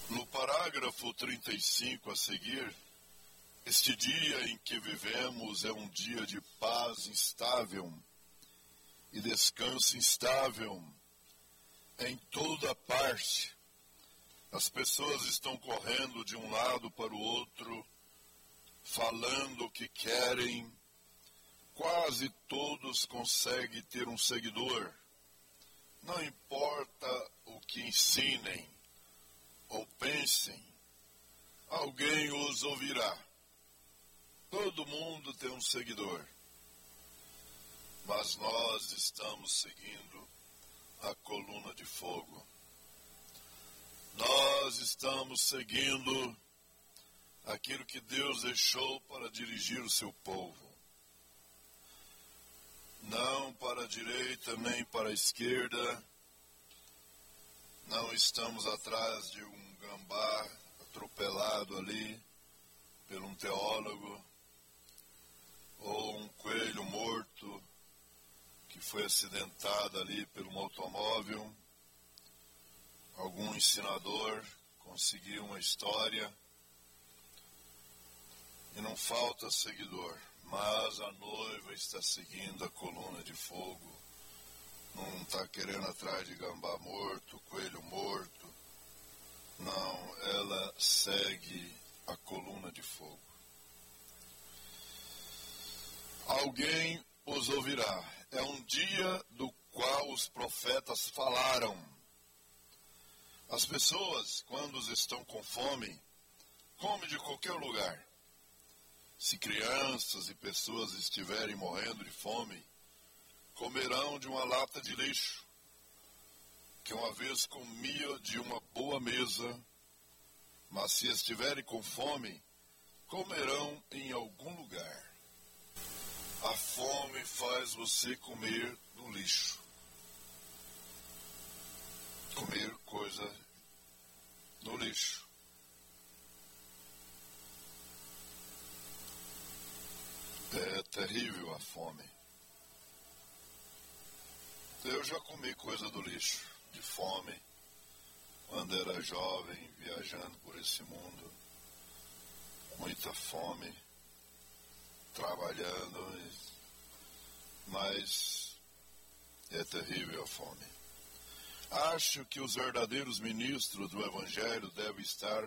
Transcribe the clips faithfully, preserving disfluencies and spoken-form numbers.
No parágrafo trinta e cinco a seguir, este dia em que vivemos é um dia de paz instável e descanso instável em toda parte. As pessoas estão correndo de um lado para o outro, falando o que querem. Quase todos conseguem ter um seguidor. Não importa o que ensinem ou pensem, alguém os ouvirá. Todo mundo tem um seguidor. Mas nós estamos seguindo a coluna de fogo. Nós estamos seguindo aquilo que Deus deixou para dirigir o seu povo. Não para a direita nem para a esquerda. Não estamos atrás de um gambá atropelado ali por um teólogo ou um coelho morto que foi acidentado ali por um automóvel. Algum ensinador conseguiu uma história e não falta seguidor, mas a noiva está seguindo a coluna de fogo, não está querendo atrás de gambá morto, coelho morto, não, ela segue a coluna de fogo. Alguém os ouvirá, é um dia do qual os profetas falaram. As pessoas, quando estão com fome, comem de qualquer lugar. Se crianças e pessoas estiverem morrendo de fome, comerão de uma lata de lixo, que uma vez comia de uma boa mesa, mas se estiverem com fome, comerão em algum lugar. A fome faz você comer no lixo. Comer coisa no lixo. É terrível a fome. Eu já comi coisa do lixo, de fome, quando era jovem, viajando por esse mundo. Muita fome, trabalhando, mas é terrível a fome. Acho que os verdadeiros ministros do Evangelho devem estar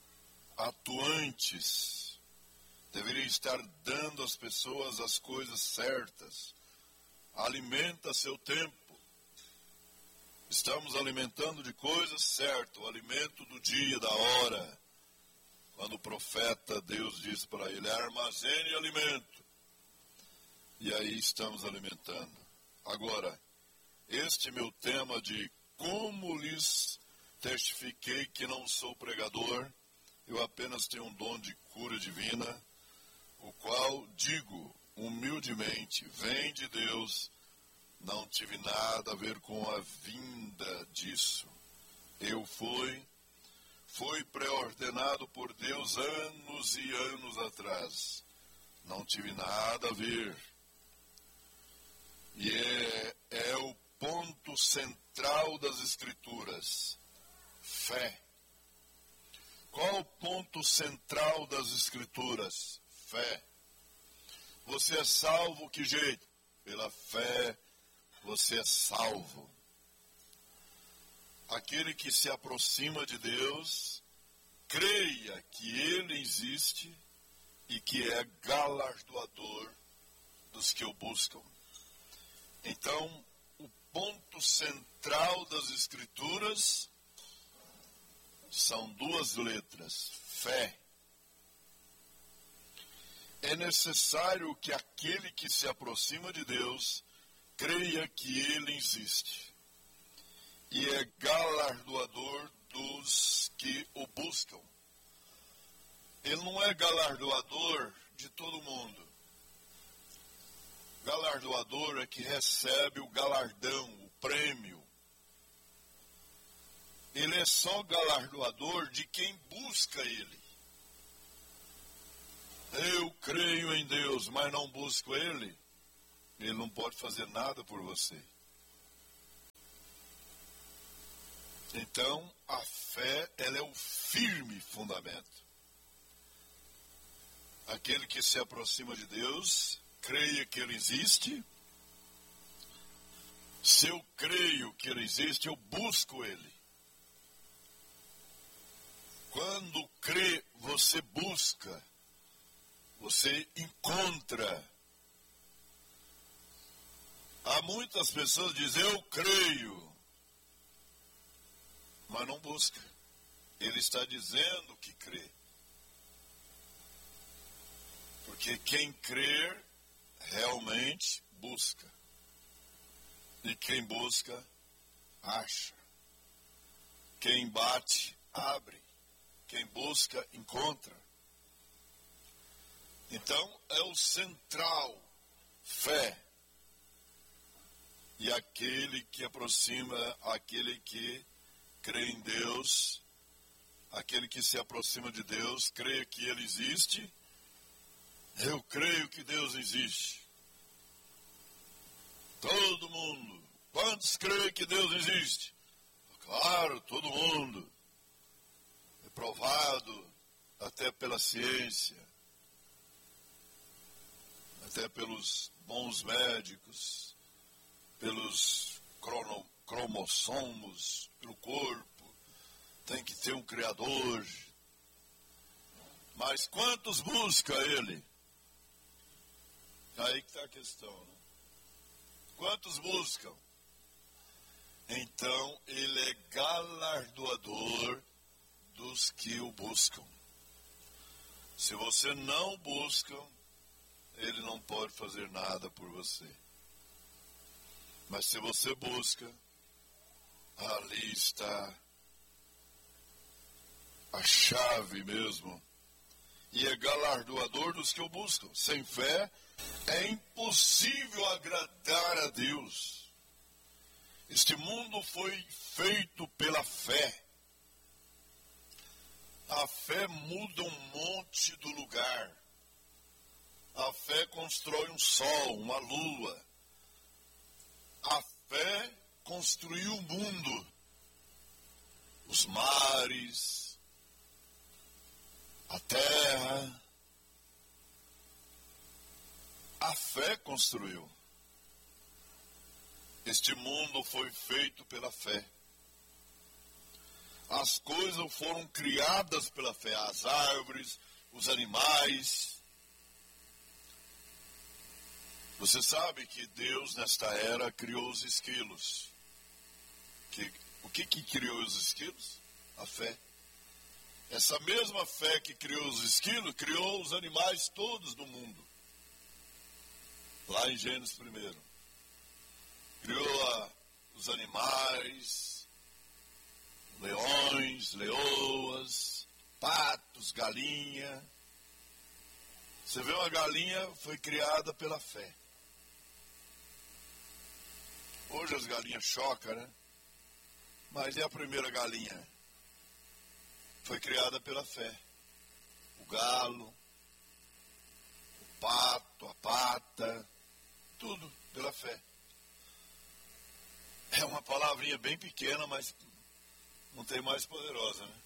atuantes, deveriam estar dando às pessoas as coisas certas. Alimenta seu tempo. Estamos alimentando de coisas certas, o alimento do dia, da hora. Quando o profeta, Deus diz para ele, armazene alimento. E aí estamos alimentando. Agora, este meu tema de como lhes testifiquei que não sou pregador, eu apenas tenho um dom de cura divina, o qual digo humildemente, vem de Deus, não tive nada a ver com a vinda disso. Eu fui, fui pré-ordenado por Deus anos e anos atrás. Não tive nada a ver. E é, é o ponto central das Escrituras. Fé. Qual o ponto central das Escrituras? Fé. Você é salvo que jeito? Pela fé você é salvo. Aquele que se aproxima de Deus, creia que Ele existe e que é galardoador dos que o buscam. Então, o ponto central das Escrituras são duas letras, fé. É necessário que aquele que se aproxima de Deus creia que Ele existe e é galardoador dos que o buscam. Ele não é galardoador de todo mundo. Galardoador é que recebe o galardão, o prêmio. Ele é só galardoador de quem busca Ele. Eu creio em Deus, mas não busco Ele. Ele não pode fazer nada por você. Então, a fé, ela é o firme fundamento. Aquele que se aproxima de Deus, creia que Ele existe. Se eu creio que Ele existe, eu busco Ele. Quando crê, você busca, você encontra. Há muitas pessoas que dizem, eu creio, mas não busca. Ele está dizendo que crê. Porque quem crer, realmente busca. E quem busca, acha. Quem bate, abre. Quem busca, encontra. Então, é o central, fé. E aquele que aproxima, aquele que crê em Deus, aquele que se aproxima de Deus, crê que Ele existe. Eu creio que Deus existe. Todo mundo. Quantos creem que Deus existe? Claro, todo mundo. É provado até pela ciência, até pelos bons médicos, pelos crono, cromossomos, pelo corpo. Tem que ter um Criador. Mas quantos buscam Ele? Aí que está a questão, né? Quantos buscam? Então, Ele é galardoador dos que o buscam. Se você não busca, Ele não pode fazer nada por você. Mas se você busca, ali está a chave mesmo. E é galardoador dos que o buscam. Sem fé, é impossível agradar a Deus. Este mundo foi feito pela fé. A fé muda um monte do lugar. A fé constrói um sol, uma lua. A fé construiu o mundo. Os mares, a terra. A fé construiu. Este mundo foi feito pela fé. As coisas foram criadas pela fé. As árvores, os animais. Você sabe que Deus, nesta era, criou os esquilos. Que, o que, que criou os esquilos? A fé. Essa mesma fé que criou os esquilos, criou os animais todos do mundo. Lá em Gênesis primeiro. Criou a, os animais, leões, leoas, patos, galinha. Você vê, uma galinha foi criada pela fé. Hoje as galinhas chocam, né? Mas é a primeira galinha. Foi criada pela fé. O galo, o pato, a pata, tudo pela fé. É uma palavrinha bem pequena, mas não tem mais poderosa, né?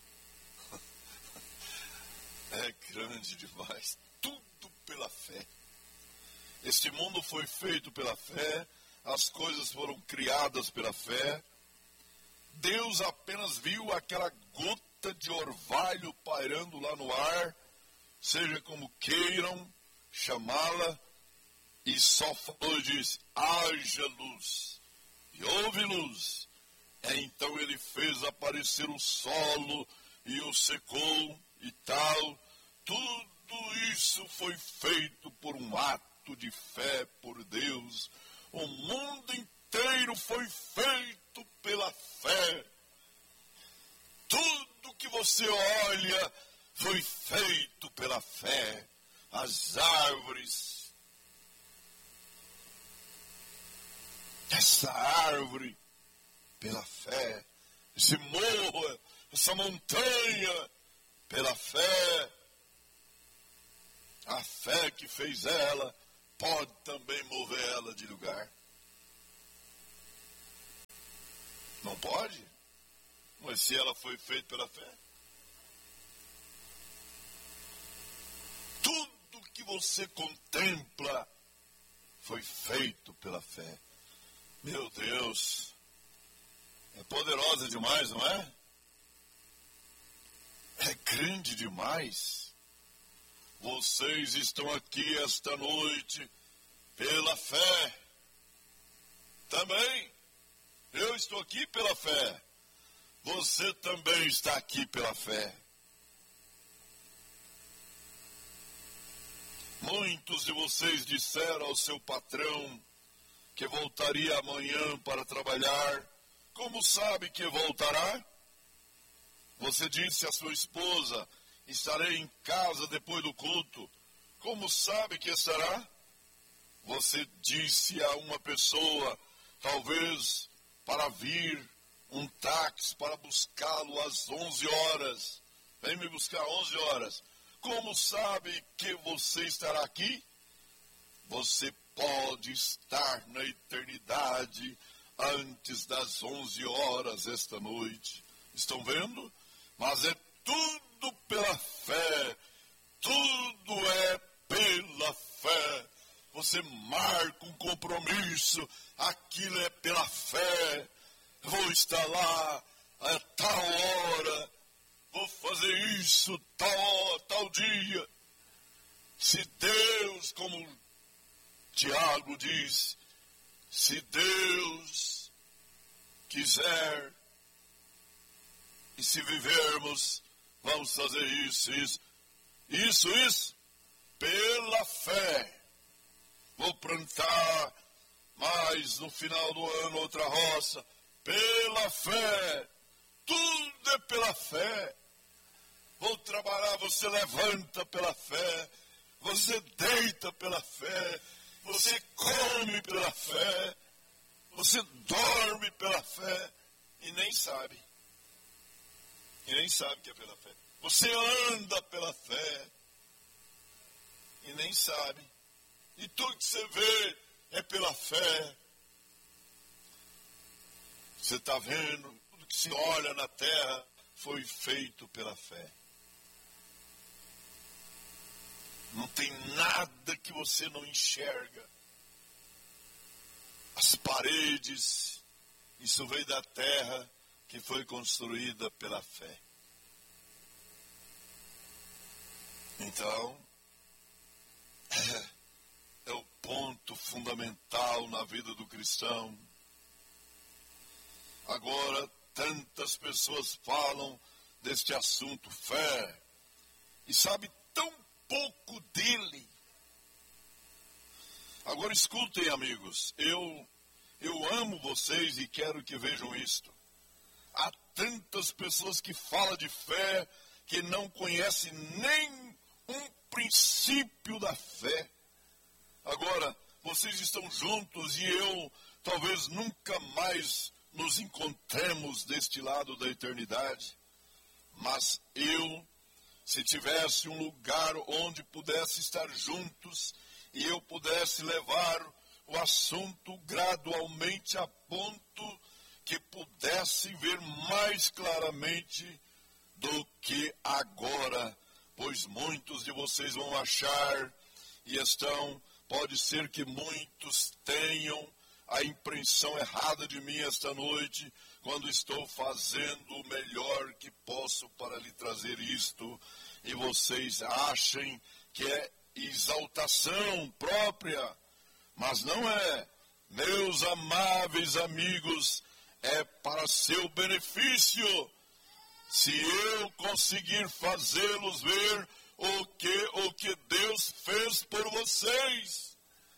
É grande demais. Tudo pela fé. Este mundo foi feito pela fé. As coisas foram criadas pela fé. Deus apenas viu aquela gota de orvalho pairando lá no ar, seja como queiram chamá-la, e só falou e disse, haja luz. E houve luz. Então ele fez aparecer o solo e o secou e tal. Tudo isso foi feito por um ato de fé por Deus. O mundo inteiro foi feito pela fé. Tudo que você olha foi feito pela fé. As árvores. Essa árvore, pela fé. Esse morro, essa montanha, pela fé. A fé que fez ela pode também mover ela de lugar. Não pode? Mas se ela foi feita pela fé, tudo que você contempla foi feito pela fé. Meu Deus, é poderosa demais, não é? É grande demais. Vocês estão aqui esta noite pela fé. Também, eu estou aqui pela fé. Você também está aqui pela fé. Muitos de vocês disseram ao seu patrão que voltaria amanhã para trabalhar. Como sabe que voltará? Você disse à sua esposa, estarei em casa depois do culto. Como sabe que estará? Você disse a uma pessoa, talvez para vir um táxi para buscá-lo às onze horas. Vem me buscar às onze horas. Como sabe que você estará aqui? Você pode estar na eternidade antes das onze horas esta noite. Estão vendo? Mas é tudo pela fé. Tudo é pela fé. Você marca um compromisso. Aquilo é pela fé. Vou estar lá a tal hora. Vou fazer isso tal, tal dia. Se Deus, como Tiago diz, se Deus quiser, e se vivermos, vamos fazer isso, isso, isso, isso, pela fé. Vou plantar mais no final do ano outra roça, pela fé. Tudo é pela fé. Vou trabalhar, você levanta pela fé, você deita pela fé, você come pela fé, você dorme pela fé e nem sabe. E nem sabe que é pela fé. Você anda pela fé e nem sabe. E tudo que você vê é pela fé. Você está vendo, tudo que se olha na terra foi feito pela fé. Não tem nada que você não enxerga. As paredes, isso veio da terra que foi construída pela fé. Então, é, é o ponto fundamental na vida do cristão. Agora, tantas pessoas falam deste assunto fé e sabe tão pouco dele. Agora escutem, amigos, eu, eu amo vocês e quero que vejam isto. Há tantas pessoas que falam de fé que não conhecem nem um princípio da fé. Agora, vocês estão juntos e eu talvez nunca mais nos encontremos deste lado da eternidade. Mas eu, se tivesse um lugar onde pudesse estar juntos e eu pudesse levar o assunto gradualmente a ponto que pudesse ver mais claramente do que agora, pois muitos de vocês vão achar e estão, pode ser que muitos tenham a impressão errada de mim esta noite, quando estou fazendo o melhor que posso para lhe trazer isto, e vocês achem que é exaltação própria, mas não é. Meus amáveis amigos, é para seu benefício, se eu conseguir fazê-los ver o que, o que Deus fez por vocês.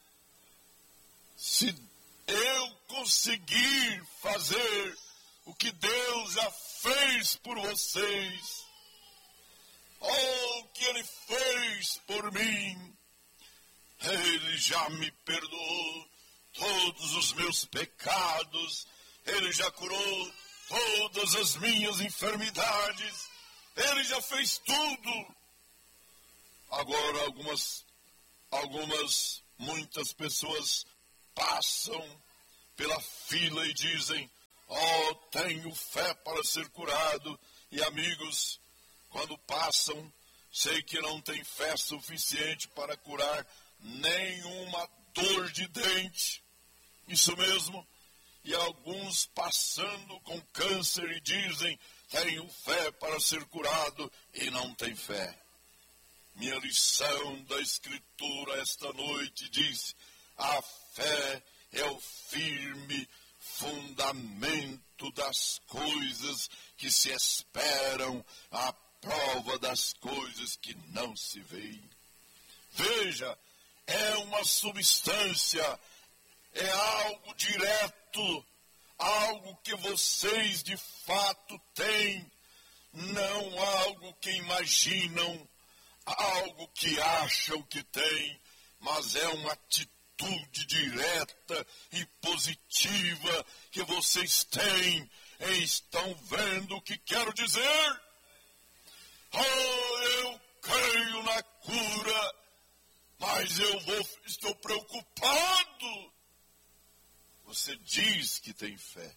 Se eu conseguir fazer o que Deus já fez por vocês, oh, o que Ele fez por mim, Ele já me perdoou todos os meus pecados, Ele já curou todas as minhas enfermidades, Ele já fez tudo. Agora algumas, algumas, muitas pessoas passam pela fila e dizem, Oh, tenho fé para ser curado. E amigos, quando passam, sei que não tem fé suficiente para curar nenhuma dor de dente. Isso mesmo. E alguns passando com câncer e dizem, tenho fé para ser curado, e não tem fé. Minha lição da Escritura esta noite diz, a fé é o firme fundamento das coisas que se esperam, a prova das coisas que não se veem. Veja, é uma substância, é algo direto, algo que vocês de fato têm, não algo que imaginam, algo que acham que têm, mas é uma atitude direta e positiva que vocês têm e estão vendo o que quero dizer. Oh, eu creio na cura, mas eu vou, estou preocupado. Você diz que tem fé.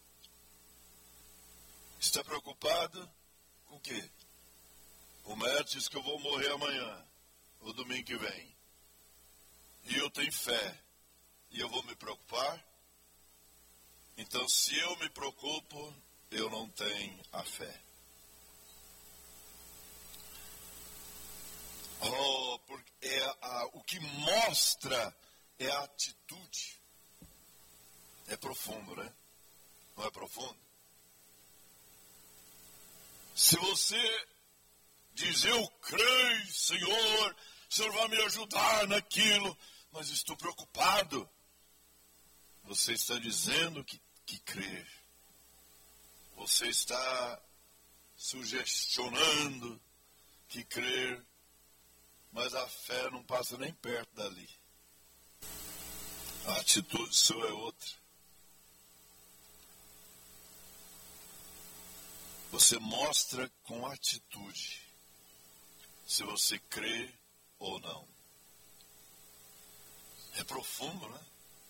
Está preocupado com o quê? O médico diz que eu vou morrer amanhã, ou domingo que vem. E eu tenho fé. E eu vou me preocupar? Então, se eu me preocupo, eu não tenho a fé. Oh, porque é a, o que mostra é a atitude. É profundo, né? Não é profundo? Se você diz, eu creio, Senhor, o Senhor vai me ajudar naquilo, mas estou preocupado. Você está dizendo que, que crer. Você está sugestionando que crer, mas a fé não passa nem perto dali. A atitude sua é outra. Você mostra com atitude se você crê ou não. É profundo, né?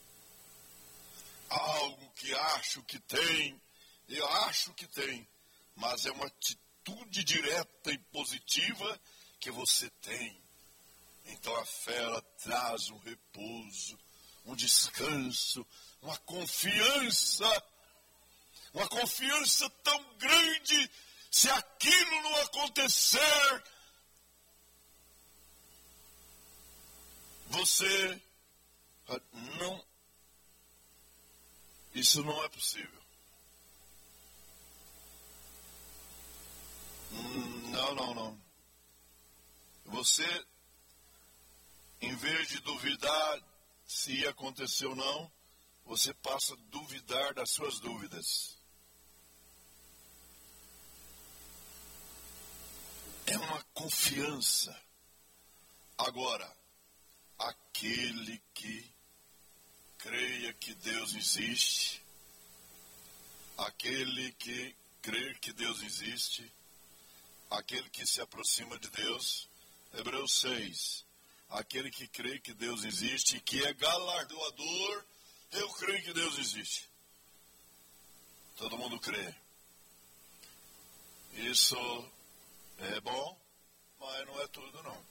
Algo que acho que tem, eu acho que tem, mas é uma atitude direta e positiva que você tem. Então a fé, ela traz um repouso, um descanso, uma confiança, uma confiança tão grande, se aquilo não acontecer, você não, isso não é possível. Não, não, não. Você, em vez de duvidar se ia acontecer ou não, você passa a duvidar das suas dúvidas. É uma confiança. Agora, aquele que creia que Deus existe, aquele que crer que Deus existe, aquele que se aproxima de Deus, Hebreus seis, aquele que crê que Deus existe, que é galardoador, eu creio que Deus existe. Todo mundo crê. Isso é bom, mas não é tudo não.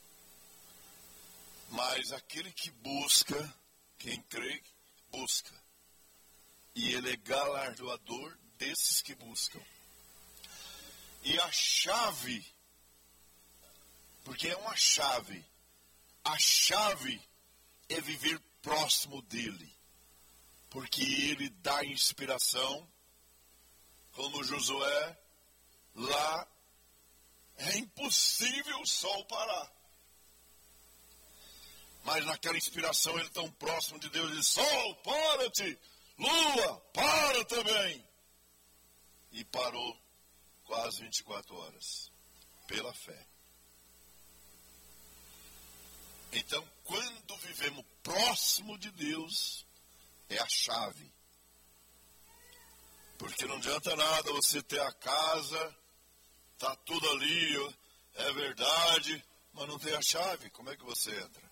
Mas aquele que busca, quem crê, busca. E ele é galardoador desses que buscam. E a chave, porque é uma chave, a chave é viver próximo dele. Porque ele dá inspiração, como Josué, lá é impossível o sol parar. Mas naquela inspiração ele tão próximo de Deus, ele diz, sol, para-te, lua, para também. E parou quase vinte e quatro horas, pela fé. Então, quando vivemos próximo de Deus, é a chave. Porque não adianta nada você ter a casa, tá tudo ali, é verdade, mas não tem a chave, como é que você entra?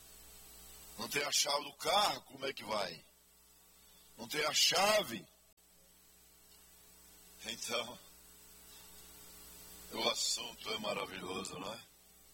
Não tem a chave do carro, como é que vai? Não tem a chave, Então, o assunto é maravilhoso, não é?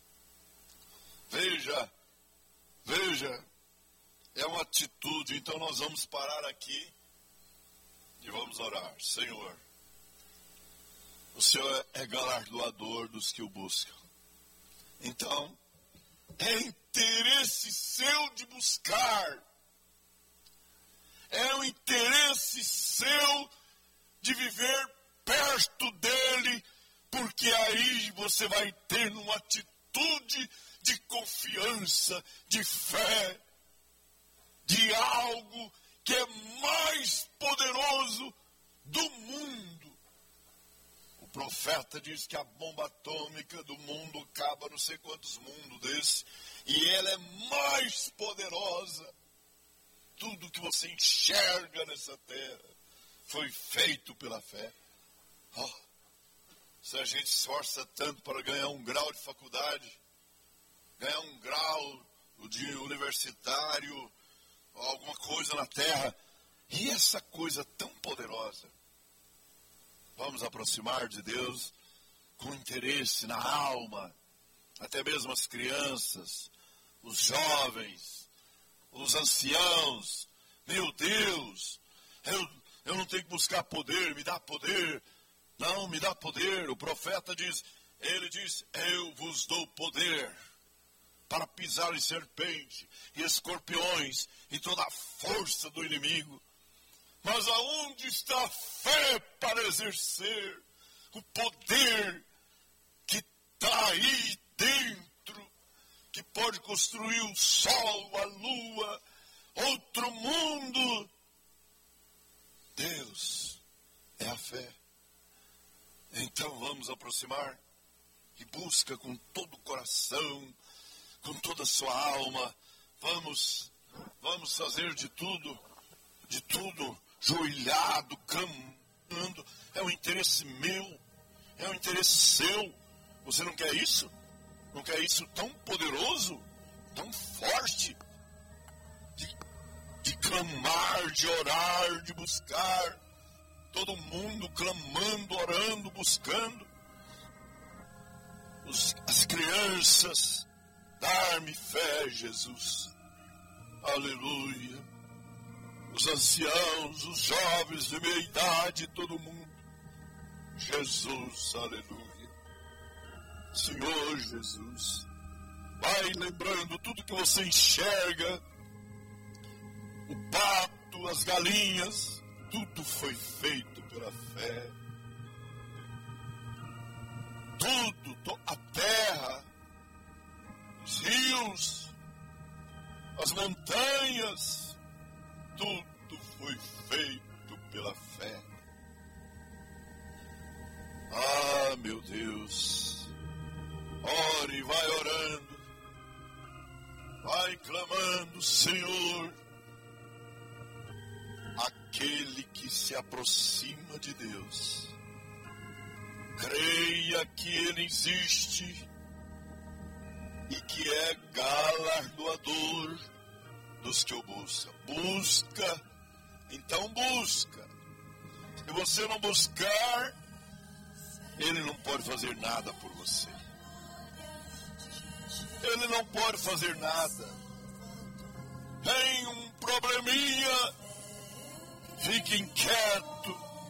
Veja, veja, é uma atitude. Então nós vamos parar aqui e vamos orar. Senhor, o Senhor é galardoador dos que o buscam. Então, é interesse seu de buscar. É um interesse seu de viver perto dele, porque aí você vai ter uma atitude de confiança, de fé, de algo que é mais poderoso do mundo. O profeta diz que a bomba atômica do mundo acaba não sei quantos mundos desses, e ela é mais poderosa. Tudo que você enxerga nessa terra foi feito pela fé. Oh, se a gente se esforça tanto para ganhar um grau de faculdade, ganhar um grau de universitário, alguma coisa na terra, e essa coisa tão poderosa, vamos aproximar de Deus com interesse na alma, até mesmo as crianças, os jovens, os anciãos. Meu Deus, eu, eu não tenho que buscar poder, me dá poder. Não, me dá poder. O profeta diz, ele diz, eu vos dou poder para pisar em serpente e escorpiões e toda a força do inimigo. Mas aonde está a fé para exercer o poder que está aí dentro, que pode construir o sol, a lua, outro mundo? Deus é a fé. Então vamos aproximar e busca com todo o coração, com toda a sua alma. Vamos, vamos fazer de tudo, de tudo, joelhado, caminhando. É um interesse meu, é um interesse seu. Você não quer isso? Não quer isso tão poderoso, tão forte, de, de clamar, de orar, de buscar, todo mundo clamando, orando, buscando, Os, as crianças, dar-me fé, Jesus, aleluia, os anciãos, os jovens de meia idade, todo mundo, Jesus, aleluia. Senhor Jesus, vai lembrando tudo que você enxerga, o pato, as galinhas, tudo foi feito pela fé. Tudo, a terra, os rios, as montanhas, tudo foi feito pela fé. Ah, meu Deus, ore, vai orando, vai clamando, Senhor. Aquele que se aproxima de Deus, creia que Ele existe e que é galardoador dos que o buscam. Busca, então busca. Se você não buscar, Ele não pode fazer nada por você. Ele não pode fazer nada. Tem um probleminha, fique inquieto.